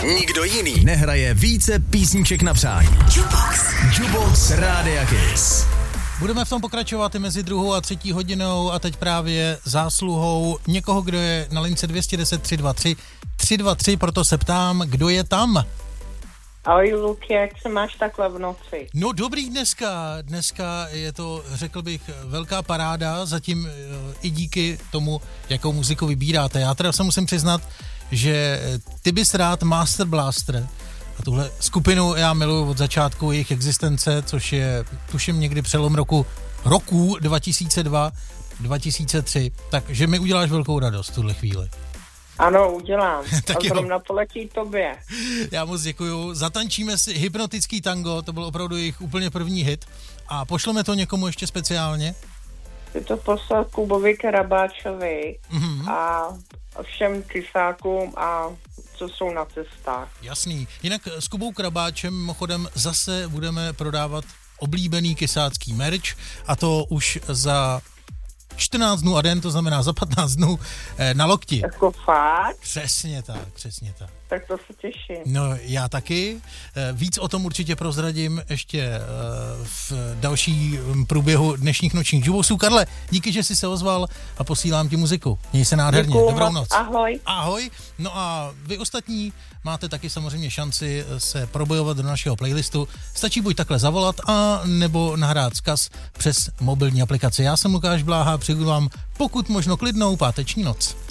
nikdo jiný nehraje více písniček na přání. Jukebox Rádia Kiss. Budeme v tom pokračovat i mezi 2. a 3. hodinou a teď právě zásluhou někoho, kdo je na lince 210 323 323, proto se ptám, kdo je tam? Ahoj Luky, jak se máš takhle v noci? No dobrý dneska je to, řekl bych, velká paráda, zatím i díky tomu, jakou muziku vybíráte. Já teda se musím přiznat, že ty bys rád Master Blaster a tuhle skupinu já miluji od začátku jejich existence, což je tuším někdy přelom roku 2002, 2003, takže mi uděláš velkou radost v tuhle chvíli. Ano, udělám. Tak a zrovna poletí tobě. Já moc děkuju. Zatančíme si Hypnotický tango, to byl opravdu jejich úplně první hit. A pošleme to někomu ještě speciálně? Chci to poslat Kubovi Karabáčovi a všem kysákům a co jsou na cestách. Jasný. Jinak s Kubou Karabáčem mimochodem zase budeme prodávat oblíbený kysácký merch a to už za 14 dnů a den, to znamená za 15 dnů na lokti. Jako fakt? Přesně tak. Tak to se těším. No já taky. Víc o tom určitě prozradím ještě v dalším průběhu dnešních nočních jukeboxů. Karle, díky, že jsi se ozval a posílám ti muziku. Měj se nádherně. Děkuju, dobrou noc. Ahoj. Ahoj. No a vy ostatní máte taky samozřejmě šanci se probojovat do našeho playlistu. Stačí buď takhle zavolat a nebo nahrát vzkaz přes mobilní aplikaci. Já jsem Lukáš Bláha, přeju vám pokud možno klidnou páteční noc.